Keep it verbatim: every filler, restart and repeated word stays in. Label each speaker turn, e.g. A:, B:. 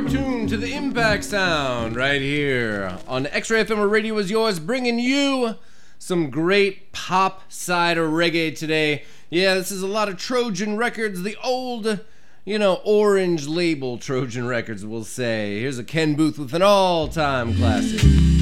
A: tuned to the Impact Sound right here on X-Ray F M, where radio is yours, bringing you some great pop side of reggae today. Yeah, this is a lot of Trojan Records, the old, you know, orange label Trojan Records, we'll say. Here's a Ken Booth with an all-time classic.